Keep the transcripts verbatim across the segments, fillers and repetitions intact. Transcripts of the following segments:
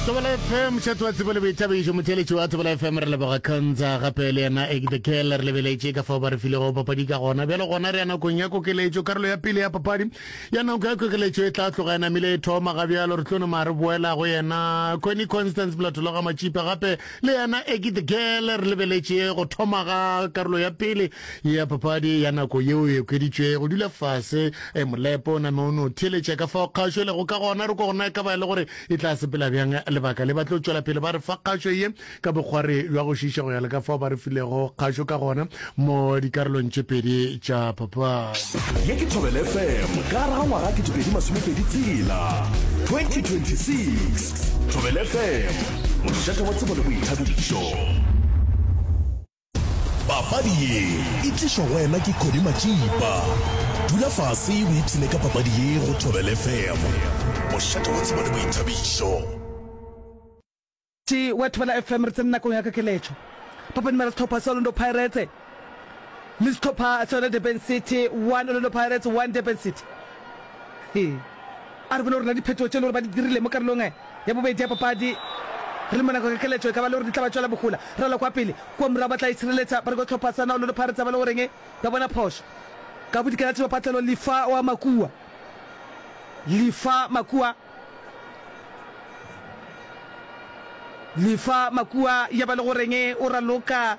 Tobela F M chatwa tsebole boithabiso motheletsi wa Tobela F M re leboga kantsa gape le yana e the keller le beletse ka fa ba re file go papadi ka gona bele gona re yana kong ya kokeletso karolo ya pele ya papadi yana go ya kokeletso e tla tloga ena mile thoma ga bjalo re tlono mare boela go yena Connie Constance Blatolo ga machipa gape le yana e the keller le beletse go thoma ga karolo ya pele ya papadi yana go yeo e kweditšwe go dula fase e molepo na mono theletša ka fa kgašo le go ka gona re go gona ka ba le gore e tla sepela bjang lebaka le batlo tšwela pele ba re fa kgašo ye ka bokgware jwa go šiša go ya le ka fao ba re filego kgašo ka gona mo dikarolong tše pedi tša papa ye ke Thobela F M ka ra ngwaga ke tšepedi masomepedi tshela twenty twenty-six Thobela F M mošate wa tsebo le boithabišo papadi ye e tlišwa go wena ke Kodi Machipa dula fase o ipsene ka papadi ye go Thobela F M mošate wa tsebo le boithabišo ti wa Thobela F M re tsena go ya ka keletšo papadi mara stopper Orlando Pirates le stopper Solar Durban City one Orlando Pirates one Durban City he a re bona re di phetho tšelo re ba di dirile mo karolong ya bobedi ya papadi re mona go ka keletšo ka ba le re di tla ba tšwela bogula re la kwa pele kwa mra ba tla itshireletša ba re go stopper sana Orlando Pirates ba le go reng ba bona phosho ka bodikela tse ba patlelo lifa wa makua lifa makua lifa makua ya ba le go reng o raloka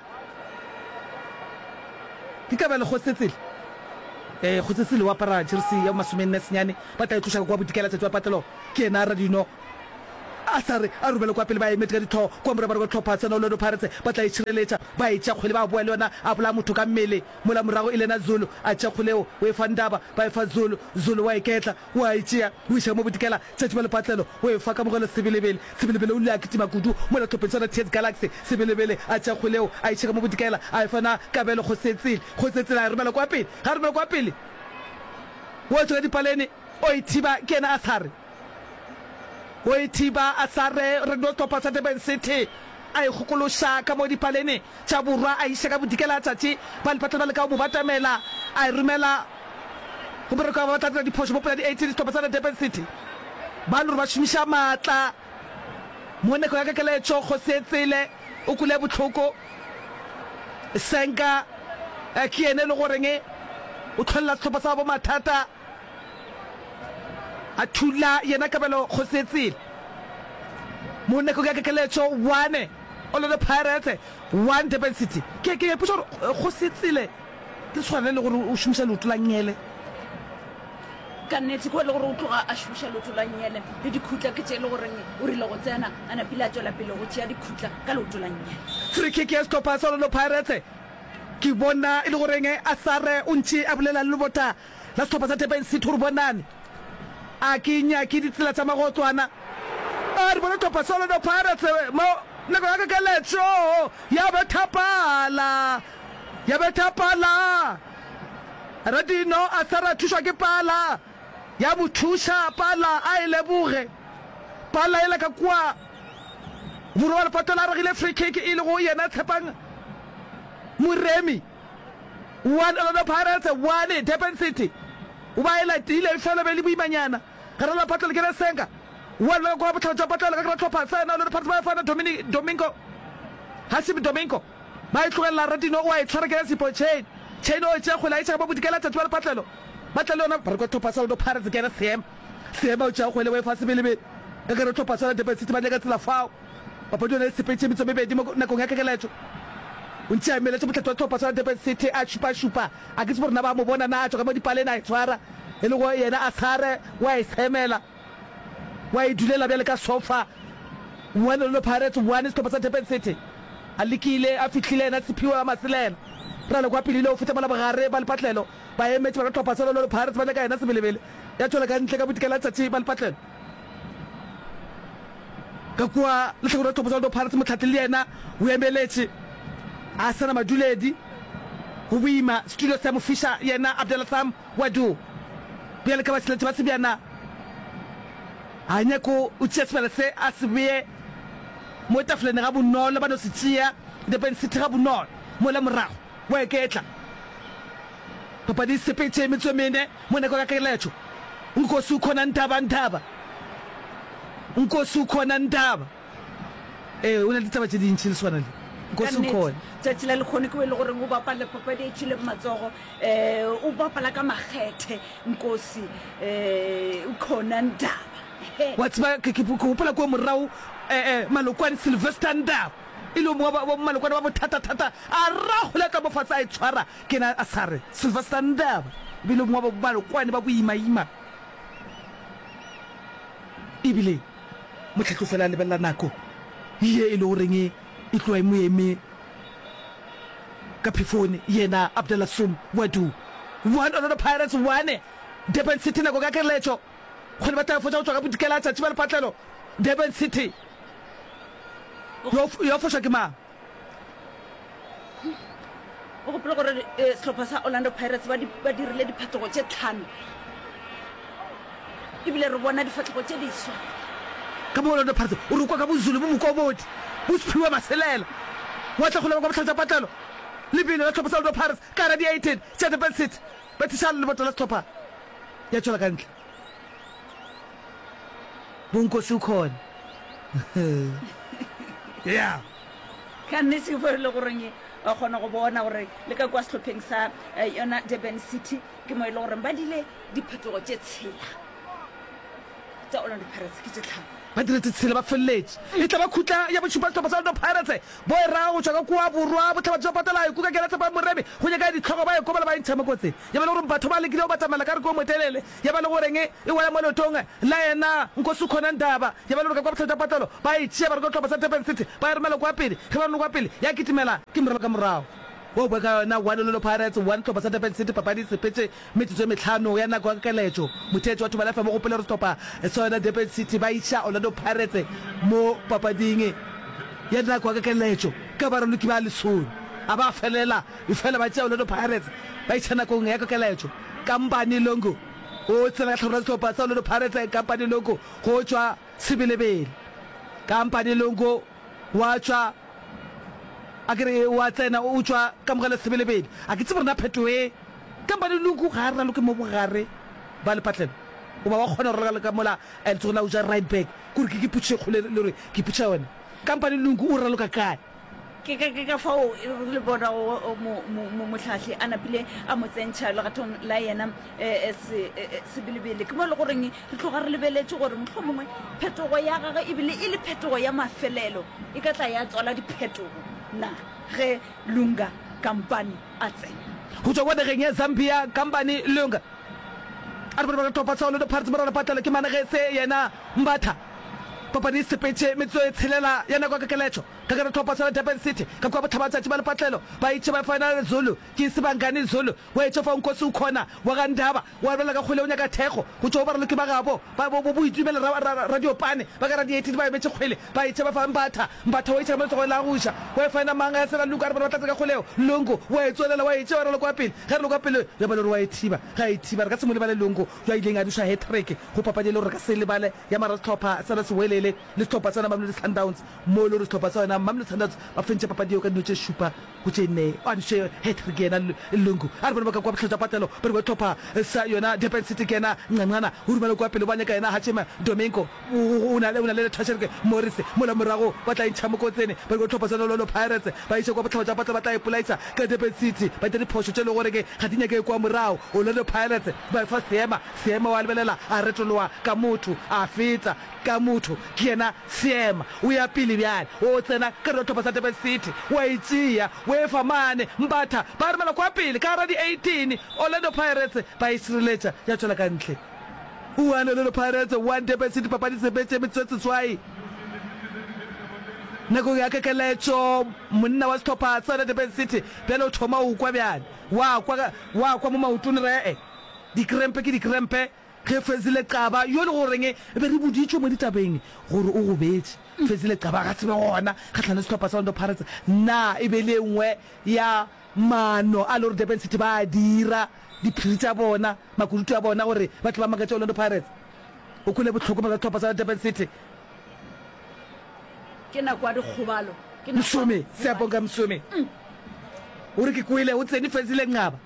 ke ka ba le go setsele eh go setsele wa para jersey ya masomenne senyane ba tla ithuša kwa bodikela tse ba patlelo ke ena ra dino a sare a rubele kwa pele ba emetse ka ditho kwa mra ba go tlhopha tsena Orlando Pirates ba tla itshireletša ba itša kgwele ba boa le yona a bola motho ka mmele mola morago ile na Zulu a tša kgweleo o e fandaba ba e fa Zulu Zulu wa iketla wa itšea o iša mo bodikela tšatši ba le patlelo o e fa ka mogelo sebelebele sebelebele o le a kitima kudu mola thopetsana T S Galaxy sebelebele a tša kgweleo a iša ka mo bodikela a e fana kabelo go setsile go setsile a remela kwa pele ga remela kwa pele o tswa dipalene o ithiba ke ena a thare o ithiba a sare re no topa sa Durban City a ikgokološa ka mo dipalene tša borwa a iša ka bodikela tšatši ba le patla ba le ka mo batamela a rumela go bere ka ba tla di phosho mo pela di eighteen topa sa Durban City ba lo ba šomiša matla mo ne go ya ka keletšo go setsele o kule botlhoko senka a ke ene le go reng o tlholela topa sa bo mathata a thula yena kabelo go setsile mo ne go ka keletšo one Orlando Pirates one Durban City ke ke puso go setsile ke tshwana le gore o shumisa lotho la nyele ka nnete go le gore o tloga a shumisa lotho la nyele le dikhutla ke tše le gore o rile go tsena ana pila tswela pele go tšea dikhutla ka lotho la nyele free kick ya stopper Orlando Pirates ke bona e le goreng a sare o ntši a bolela le bota la stopper sa Durban City gore bonane a ke nya ke ditsela tsa magotswana a re bona topa Orlando Pirates mo nako ya ka keletšo ya bethapala ya bethapala radino a sara thušwa ke pala ya bothuša pala a e leboge pala e le ka kwa boro wa lepatola a regile free kick e le go yena tshepang moremi one Orlando Pirates one Durban City o ba e latile e fela be le boimanyana ga re la patla le ke re senka wa le go batla tsa patla le ka tlhopha tsena le patla ba fana Dominic Domingo Hasib Domingo ba e tlogela Radino wa e tshwara ke sipo chain chain o tsa go la itsa ba bodikela tsa ba patlelo batla le yona ba go tlhopha Orlando Pirates ke re sem sem ba tsa go le wa fa sebelebe ka re tlhopha tsela Durban City ba le ka tsela fao ba pa dona sepetse mitso mebedi mo nakong ya kekeletso o ntse a mele tsa botla tlhopha tsela Durban City a chupa chupa a ke se bona ba mo bona na tswa ka mo dipale na e tshwara e le go yena a sare wa e semela wa e dulela bjale ka sofa one Orlando Pirates one stopper sa Durban City a lekile a fitlhile na tsiphiwa a maselela ra le kwa pele le o feta bala bagare ba le patlelo ba emetse ba stopper sa Orlando Pirates ba le ka yena sebelebele ya tshola ka ntle ka botikela tsatsi ba le patlelo ka kwa le tlhoko stopper sa Orlando Pirates motlhatle le yena o emeletse a sana maduledi go boima studio sa mofisha yena Abdullah Sam Wadu bjale ka ba tšhelete ba sebjana a nyako o tšea sebjana se a sebeye mo tafoleng ga bonolo ba no se tšea Durban City ga bonolo mo la morago wa eketla papadi sepetse metso mene mo nako ka keletšo nkosi ukhona ntaba ntaba Nkosi ukhona Ndaba eh una ditaba tse dintsi le swana le Nkosi ukhona tsatsi la le khone ke le gore go bapala papadi e tshile matsogo eh o bapala ka magethe Nkosi eh ukhona Ndaba what's ba ke ke hopola ko morao eh eh Malokwane Sylvester Ndaba ilo mo ba Malokwane ba bothata thata a ra hola ka bofatsa e tshwara ke na a sare Sylvester Ndaba bilo mo ba Malokwane ba boima ima ibile motlhetlo fela le bella nako ye e le goreng e tloa mo eme ka phefone yena Abdullah Sum Wadu one of the Pirates one Durban City nako ka keletso go le batla fotsa go tswa ka bodikela tsa tshibala patlelo Durban City yo yo fosha ke ma o go pela gore setlhopha sa Orlando Pirates ba di ba dirile diphetogo tse tlhano ibile re bona difatlhego tse di swa ka mo Orlando Pirates o re kwa ka bozulu mo mokobodi bo sphiwa maselela wa tla go le ba botlhatsa patlelo le bile la tlhopha sa Orlando Pirates ka ra di eighteen tsa Durban City ba tshalo le botla la tlhopha ya tshola ka ntle Bonkosi ukhona yeah ka nne se go le gore a gona go bona gore le ka kwa setlhopheng sa yona Durban City ke mo ile gore ba dile diphetogo tse tshela tsa Orlando Pirates ke tshela ba dire tsela ba felletse e tla ba khutla ya botshupa tsa Orlando Pirates bo e ra go tswa ka kwa borwa bo tla ba tswa patala go ka kela tsa ba morebe go nya ka ditlhogo ba e kobala ba intshama kotse ya ba le gore batho ba le kile ba tsamala ka re go motelele ya ba le gore nge e wela mo lotonga la yena Nkosi ukhona Ndaba ya ba le gore ka kwa botlhatsa patalo ba e tshia ba re go tloba sa Durban City ba re mela kwa pele ge ba re kwa pele ya kitimela ke moraba ka morao wo ba ka na one Orlando Pirates one tloba sa Durban City papadi se petse metsotso e metlhano ya nako ka keletso mothetsi wa thuba la fa mo go pele re stopa sona Durban City ba isha Orlando Pirates mo papading ya nako ka keletso ka ba re loki ba le sone a ba felela e fela ba tsaya Orlando Pirates ba itshana go ya ka keletso Kampane Longo o tsena tlhora stopa sa Orlando Pirates Kampane Longo go tswa Sebelebele Kampane Longo wa tswa akere wa tsena o tswa ka mogala Sebelebele a ke tsebona phetoe Kampane Longo ga ra loke mo bogare ba le patlelo o ba wa khona go rela ka mola el tsona o ja right back gore ke ke putse go le re ke putsa wena Kampane Longo o raloka kae ke ke ke ka fao le bona o mo mo motlhatlhe ana pile a motsentšha le gathong la yena se Sebelebele ke mo le goreng re tloga re lebeletse gore mohlomongwe phetogo ya gagwe e bile e le phetogo ya mafelelo e ka tla ya tswala diphetogo na ge Lunga Kampane a tsena go tswa kwa nageng ya Zambia Kampane Lunga a re ba topa sa Orlando Pirates ba patala ke mana ge se yena Mbatha papadi sepetse metso e tshelela ya nako ka keletso ka ka topa sa Durban City ka kwa bathabatsa tsa ba le patlelo ba itse ba final Zulu ke sebangane Zulu wa itse fa Nkosi ukhona wa ka Ndaba wa bela ka khole o nya ka thego go tswa ba re le ke ba gabo ba bo bo itumela radio pane ba ka radio eighteen ba metse khwele ba itse ba fa Mbatha Mbatha wa itse ba tsgo la rusha wa final manga ya sela Lunga re ba tlatsa ka kholeo Longo wa itsolela wa itse wa re le kwa pele ga re le kwa pele ya ba le wa ithiba ga ithiba re ka se mo le ba le Longo ya ileng a dusha hat trick go papadi le re ka se le bale ya mara stopper sa se welele le stopper tsana Mamelodi Sundowns mo le stopper tsana Mamelodi Sundowns ba fentse papadi ka notse shupa go tsene a ntse hat trick ena Lungu a re ba ka kwa botlhatsa patelo ba re topper sa yona Durban City kena ncancana o rumela kwa pele ba nya ka ena Hachema Domingo o na le o na le Thasherke Morris mo la morago ba tla intshamo ko tsene ba go topper sa Orlando Pirates ba itse kwa botlhatsa patelo ba tla ipolaitsa ka Durban City ba tla diphosho tse le gore ke ga dinya ke kwa morao Orlando Pirates ba fa seema seema wa lebelela a retolwa ka motho a fetsa ka motho ke ena seema o ya pele bjale o tsena ka re topa sa Durban City wa itsia we fa mane Mbatha ba re mala kwa pele ka ra di eighteen Orlando Pirates ba isireleta ya tshola ka ntle one Orlando Pirates one Durban City papadi se betse metsotso tswai nako ya ka keletso monna wa stopper sa Durban City belo thoma o kwa bjale wa kwa wa kwa mo mautone re di krempe ke di krempe ge Fezile Qaba yo le goreng e be re boditšwe mo ditabeng gore o go betse Fezile Qaba ga tsebe gona ga tlhana stopper sa Orlando Pirates na e be le nngwe ya mano a le Durban City ba dira diphiri tsa bona makurutu a bona gore ba tla ba makatša Orlando Pirates o kole botlhoko ba stopper sa Durban City ke na kwa dikgobalo ke na Msome se a bonga Msome o re ke kwele o tsene Fezile Qaba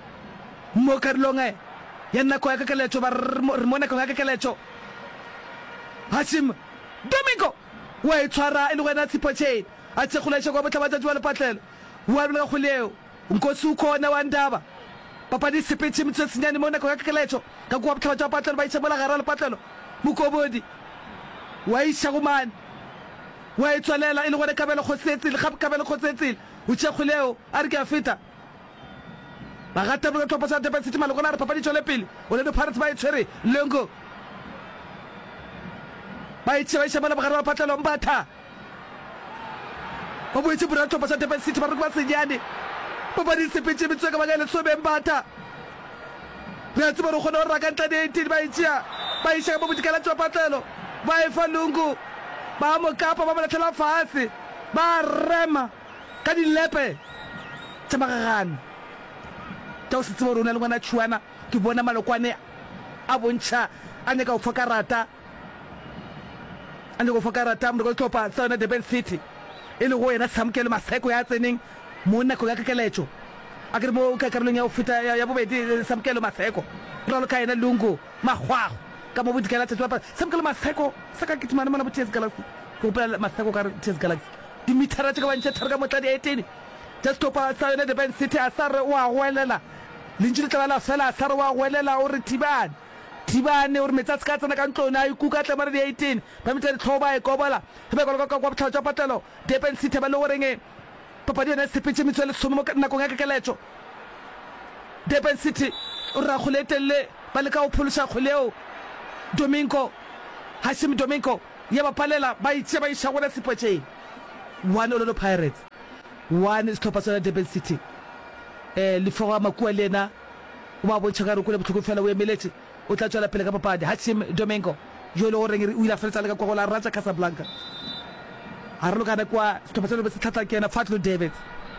mo karlonga ya nna kwa ka keletso ba re mona ka ka keletso Hashim Domingo wa itshwara e le wena Tsipotjane a tshegolesha kwa botla batla jwa lepatlelo wa le go leo nkosi ukhona wa ndaba papa di sepetse mtse senyane mona ka kakelecho ka kwa botla batla patlelo ba itshebola gara lepatlelo mukobodi wa isha gumane wa itswalela e le gore kabelo khosetse le gape kabelo khosetse o tshegoleo a re ke a feta ba gata bo tlopa sa Durban City maloko la re papa di tshole pele o le Pirates ba itshwere lengo ba itse ba isha bana ba gara patlelo mbatha ba bo itse bo tlopa sa Durban City ba re ba senyane papa di sepetse mtse ka ba le sobe mbatha re tse ba re gona ra ka ntla di eighteen ba itsia ba isha ba botikala tswa patlelo ba e fa lungu ba mo kapa ba ba tla fase ba rema ka dilepe tsamagagane tao se tsebo rona le ngwana tshwana ke bona malokwane a bontsha a ne ka o foka rata a ne go foka rata mo go tlopa sa yona Durban City e le go yena Samkelo Maseko ya tseneng mo nna go ya kakelecho a ke mo ka karolong ya o fita ya bobedi Samkelo Maseko ralo ka yena lungu magwago ka mo bodikela tsetwa pa Samkelo Maseko saka ke tmana mona botsetse galaxy go pela Maseko ka tsetse galaxy di mitara tse ka bantse thara mo tla di eighteen just topa sa yona Durban City a sare wa hwelela linjile tla la fela sare wa hwelela o re tibane tibane o re metsa ska tsena ka ntlona a ikuka tla mara di eighteen ba mitse di tlhoba e kobola be go ka kwa botlhatsa patelo Durban City ba le goreng papa di na sepetse mitswele somo nna go ngaka kelecho Durban City o ra go letelle ba le ka o pholosa kholeo Domingo Hashim Domingo ya ba palela ba itse ba isha gona Tsipotjane one Orlando Pirates one is topa sa Durban City eh le fora makua lena o ba bontsha ka re go le botlhoko fela o emeletse o tla tswela pele ka papadi Hashim Domingo yo le gore o ila fela tsala ka kwa la Raja Casablanca a re lokana kwa topa sa Durban City tla kena Fatlo David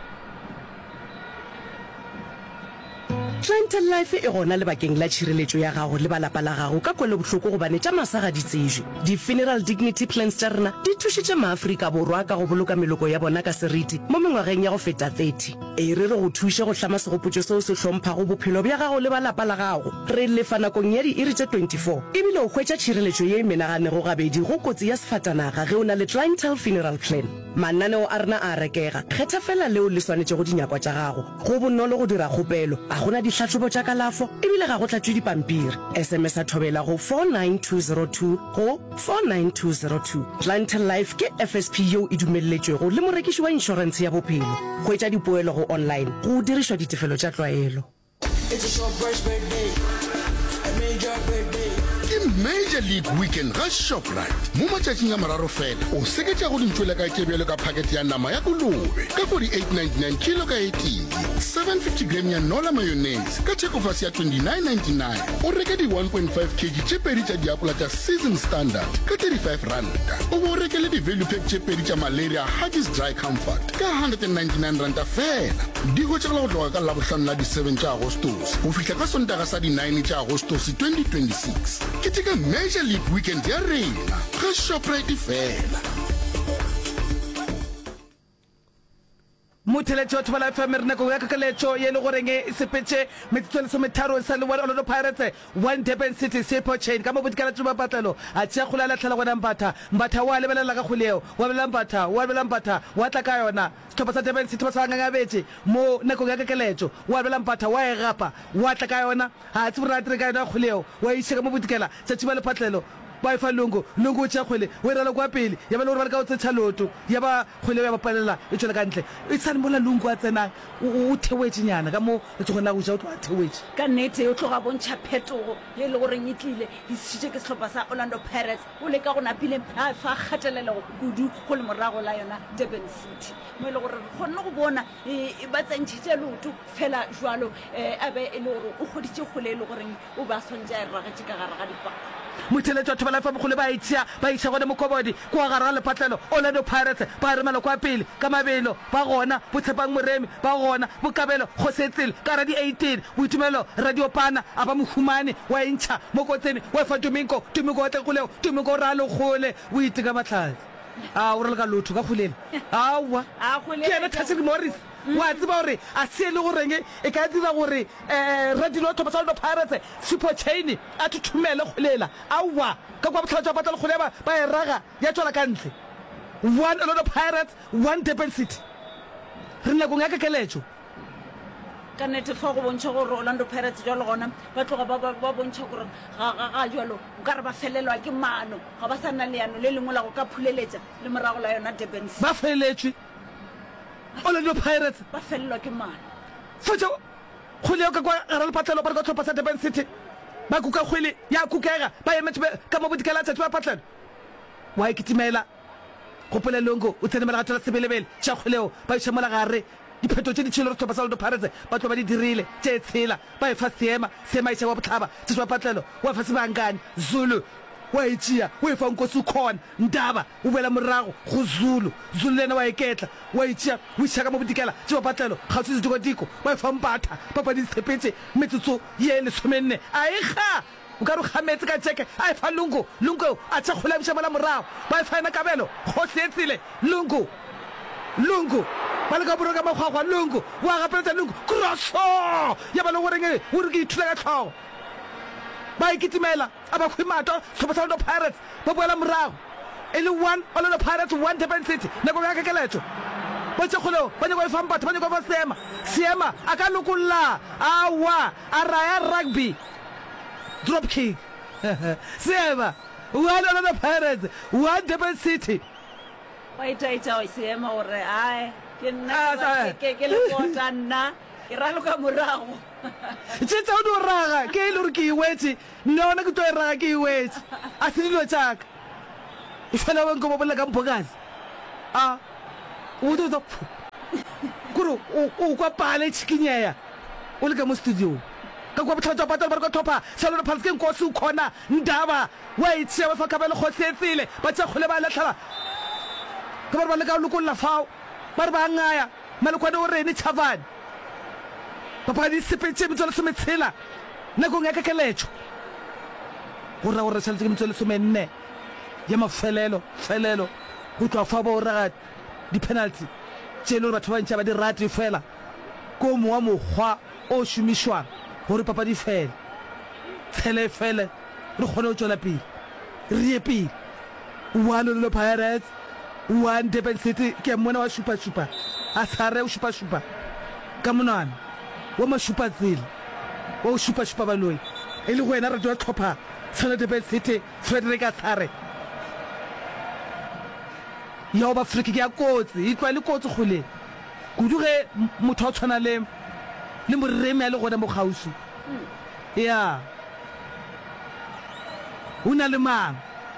Clientele Life e gona le bakeng la tshireletso ya gago le balapa la gago ka kwele bohloko go bane tša masaga di tsejwe di funeral dignity plans tša rena di thušitše maAfrika borwa ka go boloka meloko ya bona ka seriti mo mengwageng ya go feta thirty e re re go thuše go hlama segopotšo seo se hlomphago bophelo bja gago le balapa la gago re lefa nakong ya di-iri tše twenty-four ebile o hwetša tshireletso ye e menaganego gabedi go kotsi ya sefatanaga ge o na le clientele funeral plan mananeo a rena a rekega kgetha fela leo le swanetše go dinyakwa tša gago go bonolo go dira kgopelo a gona ditlhatlobo tša kalafo ebile ga go tlatšwe dipampiri sms a thobela go four nine two zero two go four nine two zero two Clientele Life ke F S P yeo e dumelletšwego le morekiši wa inšorense ya bophelo go etša dipoelo go online go dirišwa ditefelo tša tlwaelo. Major League Weekend ga Shoprite mo matšatšing a mararo fela o seketša go dintšwela ka kebjelo ka pakete ya nama ya kolobe ka forty-eight ninety-nine kilo ka eighteen seven fifty gram ya nola mayonnaise ka thekofase ya twenty-nine ninety-nine o reke di one point five kilograms tše pedi tša diapola tša Season Standard ka thirty-five ranta o bo o rekele di-value pack tše pedi tša malaria Huggies Dry Comfort ka one hundred ninety-nine ranta fela di go tšegela go tloga ka labohlano la di seven tša agostos go fihla ka sontaga sa di nine tša agostos twenty twenty-six ke tika Major League Weekend ya rena ga Shoprite fela. Mutele George bala F M rena go ya kakelecho ye le goreng e sepetse metsotso le metharo sa le one Orlando Pirates one Durban City Tsipotjane ka mo botikala tsuba patlelo a tšea go la tlhala gona mbatha mbatha wa lebelela ga goleo wa belela mbatha wa belela mbatha wa tla ka yona stop sa Durban City ba sa nganga betse mo nako ya kakelecho wa belela mbatha wa e gapa wa tla ka yona ha tsibura tre ka yona goleo wa ishe mo botikala tsa tsuba le patlelo ba fa lungu lungu tša khwele we rala kwa pele ya ba le gore ba ka o tsetša loto ya ba khwele ya ba palela e tšwela ka ntle e tsane mola lungu a tsenang o theoetse nyana ka mo e tsogona go ja o tlo a theoetse ka nnete o tloga bontšha phetogo ye le goreng e tlile e sešitše ke sehlopha sa Orlando Pirates o le ka go napile a fa kgatelela kudu go le morago la yona Durban City mo e le gore re kgonne go bona ba tsentšhitše loto fela jwalo a be e le gore o goditše kgole e le goreng o ba swantša e ragetše ka gare ga dipaka Mutele George bala F M go le ba itšea ba itša gone mokobodi kwa gara le patlelo Orlando Pirates ba re malo kwa pele ka mabelo ba gona botshepang moremi ba gona bokabelo go setsele ka ra di eighteen boitumelo radio pana a ba mohumane wa intšha mo kotseni wa fa Domingo Domingo wa tle go leo Domingo ra le gole o iteka matlhatsi a o re le ka lotho ka khulela awa a khulela ke ena Tashik Morris wa tseba gore a se le goreng e ka dira gore um radio thomas orlando pirates super chain a thuthumele kgolela aowa ka kwa botlhatsa batla le kgoleba ba e raga ya tswela ka ntle one Orlando Pirates one Durban City re nna go ngaka keletso ka nete fa go bontšha gore Orlando Pirates jalo gona ba tloga ba bontšha gore ga jalo o ka re ba felelwa ke maano ga ba sa nna leano le lengwe la go ka phuleletša le morago la yona Durban City ba feletswe Orlando Pirates ba felelwa ke maano futsa go le ka kwa re le patlelo ba go tlhopha sa Durban City ba kuka kgwele ya kukega ba emetse ka mo bodikela tsa ba patlelo wa ikitimela go polelongo o tsene mala gatla sebelebele tša kgoleo ba e shemola gare dipheto tše di tšhelo re thopa sa Orlando Pirates ba tlo ba di dirile tše tshela ba e fa seema seema e tša wa botlhaba tše tšwa patlelo wa fa sebangane Zulu wa e tšea o e fa nkosi khona Ndaba o bela morago go Zulu Zulu lena wa e ketla wa e tšea o iša ka mo bodikela tše wa patlelo ga se ditiko ba e fa mpatha papa di tshepetse metsotso ye lesomenne a e ga o ka re khametse ka tšeke a e fa lungu lungu a tša kgola biša mola morago ba e fa ena kabelo go setsile lungu lungu ba le ka boro ka makgwakgwa lungu wa gapeletsa lungu kroso ya ba le goreng o re ke ithula ka tlhogo ba ikitimela a ba khwi mato tlhopha sa Orlando Pirates ba boela morago e le one Orlando Pirates one Durban City nako ya kekeletso ba tša kgoleo ba nyako e fa mpatho ba nyako fa seema seema a ka lokolla awa a raya rugby drop kick seema one Orlando Pirates one Durban City wa itaita o seema gore ai ke nna ke ke le bota nna ke ralo ka morago tšetša o di o raga ke e le gore ke iwetse nona ke to e raga ke iwetse a se dilo tšaka e fela wenko bo bolela ka mpokase a o do kore o kwa pale tshikinyeya o le ka mo studio ka kwa botlhatsa patala ba re ka thopa Orlando Pirates ke nkosi o khona Ndaba wa e tšea ba fa kabelo go setsile ba tša kgole ba latlhala ka ba re ba le ka lokolla fao ba re ba ngaya malokwane o rene Chavani papa di sepetse metsolo semetshela nakong ya kekeletso go ra gore tšhelete ke metsolo semenne ya mafelelo felelo go tloa fa ba o raga di-penalty tše le gore batho ba ntšha ba di rate fela ko mo wa mokgwa o šomišwang gore papa di fele tshele fele re kgone go tswela pele re ye pele one Orlando Pirates one Durban City ke mona wa šupa-šupa a sare o šupa-šupa ka monwana wa mashupa tsela wa o šupa-šupa baloi e le go wena radio ya tlhopha sa Durban City Frederick Athare ya o ba friki ke ya kotsi e tloa le kotsi goleng kudu ge motho a o tshwana le le moremi ya le gona mo gausi ya o na le mang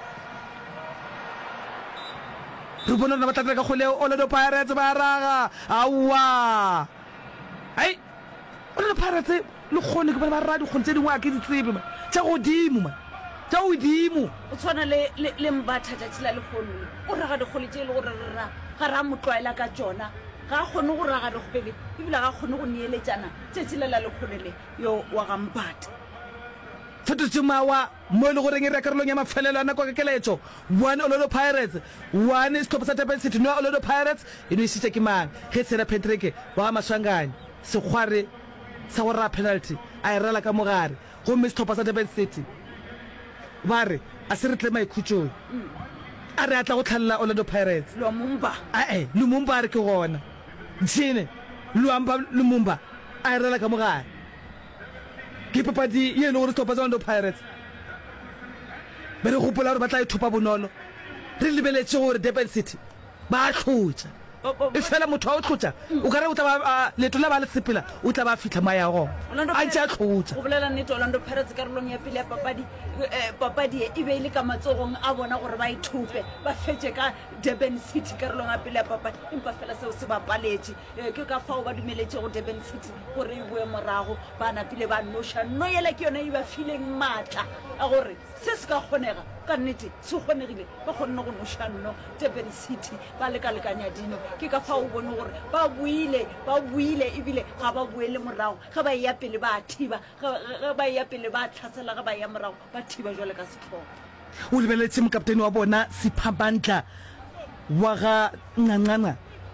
re bona re ba tla ka goleo Orlando Pirates ba raga aowa ai Orlando Pirates le kgone ke ba ba radi kgone tse dingwe a ke di tsebe ma tša godimo ma tša godimo o tshwana le le mbatha tšatši la lekgono o raga dikgole tše e le gore rra ga ra mo tlwaela ka tšona ga kgone go raga dikgwele ebile ga kgone go neeletsana tšatši le la lekgonele yo wa ga mpata fetotse mawa mo e le goreng e rekarolong ya mafelelo a nako kekeletso one Orlando Pirates one setlhopha sa Durban City no Orlando Pirates e no isitse ke mang ge tsena Patrick wa ga Maswangane sekgware sa go ra penalty a e rela ka mogare go mme setlhopha sa Durban City ba re a se re tle maikhutsong a re a tla go tlhalela Orlando Pirates Lumumba ae Lumumba re ke gona jene Luamba Lumumba a e rela ka mogare ke papadi ye le gore setlhopha sa Orlando Pirates be re gopola gore ba tla e thopa bonolo re lebeletse gore Durban City ba tlhotsa e fela motho a o tlhotsa o ka re o tla ba leto la ba le sepela o tla ba fitlha maya go a ntse a tlhotsa go bolela nnete Orlando Pirates karolong ya pele ya papadi papadi e be ile ka matsogong a bona gore ba ithupe ba fetse ka Durban City karolong ya pele ya papadi empa fela seo se bapaletše ke ka fao ba dumeletse go Durban City gore e boe morago ba napile ba nosha no yela ke yona e ba fileng matla a gore se se ka kgonega ka nnete se kgonegile ba kgonne go nosha no Durban City ba lekalekanya dino ke ka fao o bone gore ba buile ba buile ebile ga ba buele morago ga ba ya pele ba thiba ga ba ya pele ba tlhasela ga ba ya morago ba thiba jwale ka setlhogo o lebeletse mokaptene wa bona Siphabandla wa ga Nqanqanqa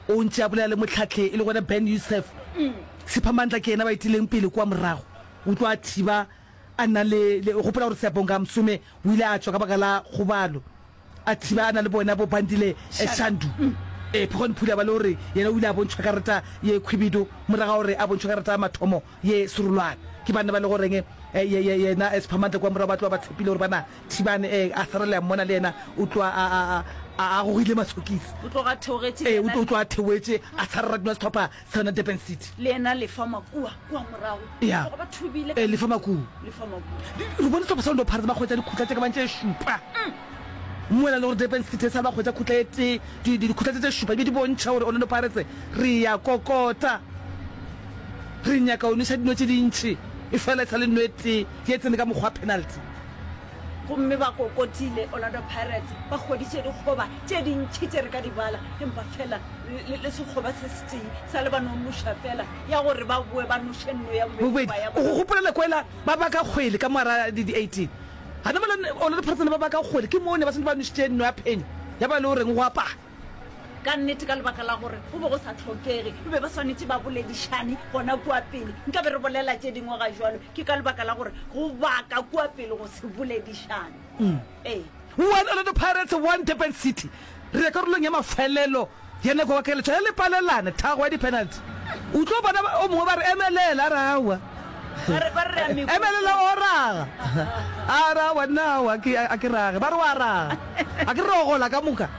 o ntse a bolela le motlhatlhe e le gona Ben Yusuf sephamantla ke ena ba itileng pele kwa morago o tlo a thiba a nna le gopola gore Seabonga Msume o ile a tswa ka baka la gobalo a thiba a na le bona bo Bandile Shandu e phone phula ba le gore yena o ile a bontshwa karata ye khwibido moraga gore a bontshwa karata mathomo ye surulwana ke bana ba le goreng yena sephamantla kwa morago ba tlo ba tshepile gore bana thibane a sarela mona le yena o tlo a a go ile matsokisi o tlo ga theogetse eh o tlo a theogetse a tsarra dino stopper sona Durban City le ena le fa makua kwa morago ya ba thubile eh le fa makua le fa makua re bona stopper sona pharza ba khotsa dikhutla tse ka bantse shupa mola le Durban City sa ba khotsa khutletse di di khutla tse shupa di bontsha gore ono paretse re ya kokota re nya ka onisa dino tse dintsi e fela tsa le nwete ke tsene ka mogwa penalty gomme ba kokotile Orlando Pirates ba goditse di goba tse dintsi tse re ka di bala empa fela le se goba se se sa le ba no musha fela ya gore ba bue ba no shenno ya bue o gopola kwela ba ba ka khwele ka mara di eighteen hana mala Orlando Pirates ba ba ka khwele ke mone ba se ba no shenno ya penya ya ba le gore ngwa pa ka nnete ka lebaka la gore go bo go sa tlhokege e be ba swanetse ba boledishane gona kwa pele nka be re bolela tse dingwe ga jwalo ke ka lebaka la gore go baka kwa pele go se boledishane eh one Orlando Pirates one Durban City re ka rolong ya mafelelo yena go ka le tsaya le palelana thago ya di penalty o tlo bona o mongwe ba re emelela rawa emelela ora ara wana wa ki akirage ba re wa ra akirogola ka muka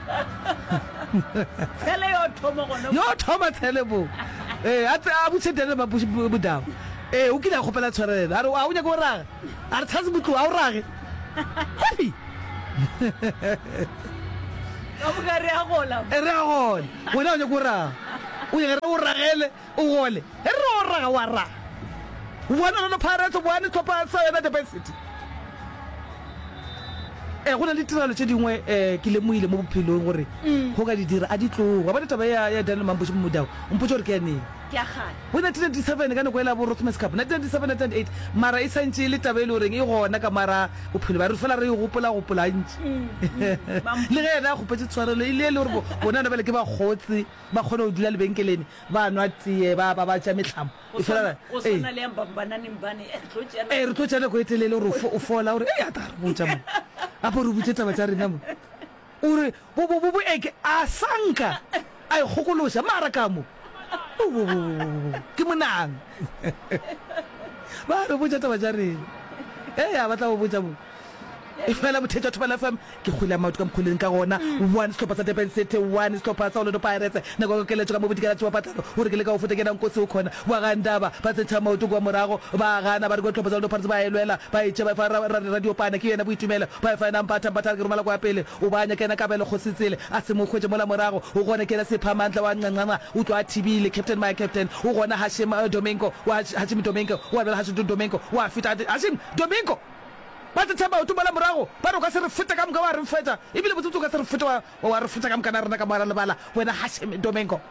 tele yo thomo gona yo thoma tele bo eh a tsa a butsetele ba budao eh o kile go pela tshwarela a re a o nya go raga a re tshase butlo a o rage happy o bogare a gola e re a gola wena o nya go raga o ye re o ragele o gole e re o raga wa raga one Orlando Pirates one topa sa yena Durban City eh gona le tiralo tse dingwe eh ke le moile mo bophelong gore go ka di dira a ditlo wa ba taba ya ya Daniel Mambushi Mudau mpotso re ke ene ke a gana bo nineteen ninety-seven ka no go ela bo Rothmans Cup nineteen ninety-seven nineteen ninety-eight mara e santse le taba ile reng e gona ka mara bophelo ba re fela re gopola gopola ntse le ge ena go petse tshwarelo ile le gore bona na bele ke ba gotse ba khona o dula le benkelene ba nwa tie ba ba ba tsa metlhamo e fela o sona le mbambana nimbane e tlo tsena eh re tlo tsena go etelele re o fola gore e ya ta re botsa mo a bo re butsetsa ba tsa rena mo ore bo bo bo eke a sanka ai gokolosa mara ka mo ke monang ba re botsa taba tsa rena eh ya batla go botsa mo e fela mothetsa thobela fam ke khula mautu ka mkhuleng ka gona one stop sa Durban City one stop sa Orlando Pirates na go ke letsa ka mo bodikela tsa patalo hore ke le ka o futa ke nang go se khona wa ga ndaba ba tsetsa mautu kwa morago ba gana ba re go tlhopha tsa Orlando Pirates ba elwela ba itse ba fara radio pana ke yena bo itumela ba fa na mpatha mpatha ke romala kwa pele o banya kena ka bele go setsele a se mo khwetse mola morago o gona ke na se phamantla wa nqanqanga o tlo a thibile captain my captain o gona Hashim Domingo wa Hashim Domingo wa bela Hashim Domingo wa fita Hashim Domingo ba tsa ba o tubala morago ba re ka se re feta ka mga wa re feta ebile botso ka se re feta wa re feta ka mga na rena ka mara lebala wena Hashim Domingo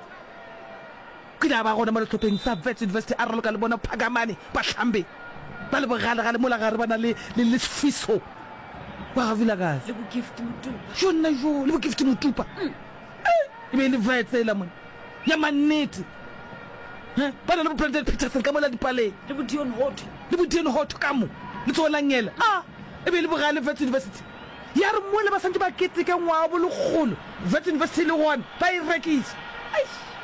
kila ba gona mo tlhopheng sa Wits University a re ka le bona Phakamane ba hlambe ba le bogala ga le mola ga re bana le le sfiso wa ga vila ga le bo gift mutupa jona jo le bo gift mutupa e be le Wits la mona ya maneti ha ba le bo President Peterson ka mola dipale le bo Dion Hot le bo Dion Hot ka mo le tsona ngela ah e be le bogale Wits University ya re mo le ba santse ba kete ka ngwa bo le golo Wits University le one ba e rekisa ai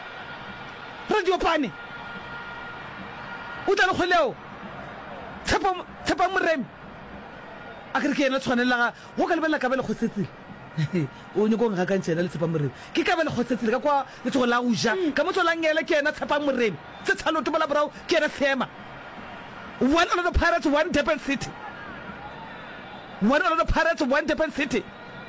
radio pane o tla le kholeo tsapa tsapa morem a ke re ke ena tshwanela go ka lebella ka bele go setsile o nye go nga ka ntshela le tsapa morem ke ka bele go setsile ka kwa le tsogo la uja ka mo tsola ngela ke ena tsapa morem tse tshalo to bala brao ke ena fema one Orlando Pirates one Durban City one Orlando Pirates one Durban City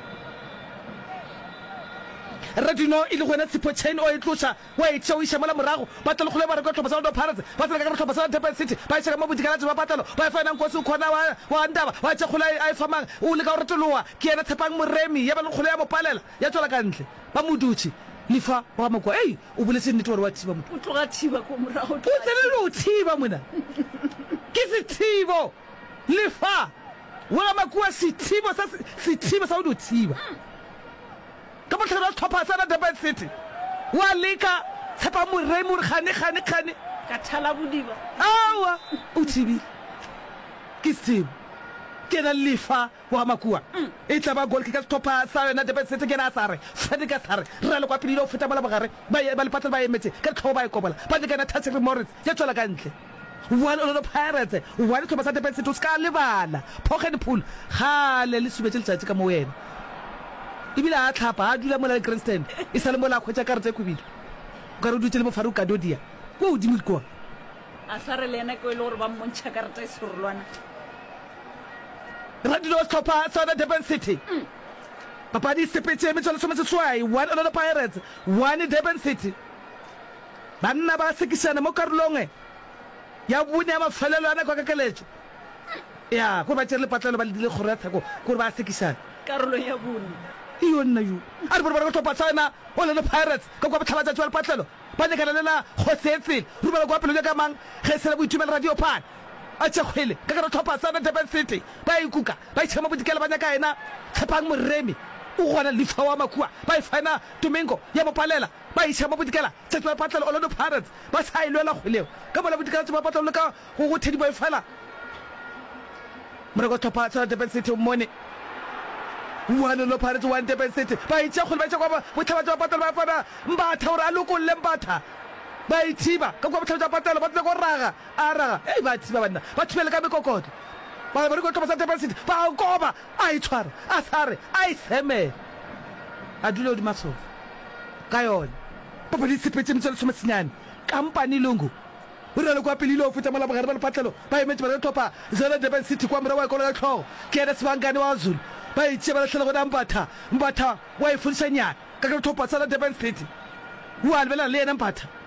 Radino ile gona Sipho Chain o e tlosha wa e tshao isha mala morago ba tla le go le ba re go tlhopa sa Orlando Pirates ba tla ka re tlhopa sa Durban City ba tsha ka mo bodikala tsa ba patalo ba fa nang go se khona wa wa ndaba wa tsa khola ai famang o le ka re tloa ke ena tshepang moremi ya ba le khole ya mopalela ya tswela ka ntle ba modutsi lifa wa mako ei o buletse nnete wa thiba mo o tloga thiba ko morago o tsele lo thiba mona ke se thibo lifa wa mako wa se thibo sa se thibo sa o do thiba ka botlhela tlhopha sa Durban City wa leka tshepa moremi o re gane gane gane ka thala bodiba awa o tshibile ke sebo ke na lifa wa makua e tla ba goal ke ka stopa sa yona Durban City ke na sare fete ka sare re le kwa pele o feta bala bagare ba ba le patla ba emetse ka tlhoba ba e kobola ba ke na Thatcher Morris ya tswela ka ntle one Orlando Pirates one thoba sa Durban City ska lebala pocket pool gale le subetse letsatsi ka mo wena ibile a tlhapa a dula mo la Grandstand e sa le mo la khwetsa karetse kubile ka re dutse le mo Faruka Dodia go o dimile kwa a sare le ena ko ile gore ba mmontšha karata e serolwana radio stopper sa Durban City papadi sepetse me tsole sometse swai one Orlando Pirates one Durban City banna ba sekisana mo karolong ya bone ya mafelelo ana kwa kakeletso ya go ba tsele patlelo ba le dile gore tsako gore ba sekisana karolo ya bone e yonna yo a re bona go topa tsana Orlando Pirates ka kwa botlhabatsa tswa le patlelo ba ne kana lela go setse re bona kwa pele ka mang ge se le boitumelo radio pan a tshegwele ka ka re topa tsana Durban City ba ikuka ba itshema bodikela ba nyaka ena tshepang moremi o gona lifa wa makua ba ifana Domingo ya bopalela ba itshema bodikela tsetwa patlelo Orlando Pirates ba sa ilwela goleo ka bola bodikela tsa patlelo ka go go thedi ba ifala mara go topa tsana Durban City mone one Orlando Pirates one Durban City ba itse go ba itse kwa botlhaba tsa patlelo ba fana mbatha ora lokolle mbatha ba ithiba ka kwa botlhaba tsa patlelo ba tla go raga a raga ei ba thiba bana ba thibela ka mekokoto ba ba go topa sa Durban City ba koba a itshwara a sare a iseme a dilo di maso ka yona ba ba disipetse mtselo sometsinyane kampani lungu o re le kwa pele lo futa mola bagare ba le patlelo ba emetse ba le topa zela Durban City kwa mra wa kola tlhogo ke ena sebangane wa Zulu ba itse ba tlhela go da mbatha mbatha wa ifundisa nyana ka ka topa sa Durban City wa lebela le ena mbatha